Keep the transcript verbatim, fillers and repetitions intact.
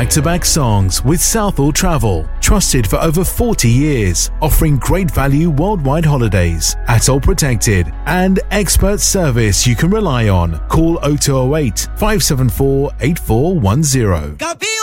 back-to-back songs with Southall Travel, trusted for over forty years, offering great value worldwide holidays, ATOL protected, and expert service you can rely on. Call oh two oh eight, five seven four, eight four one zero. Copy.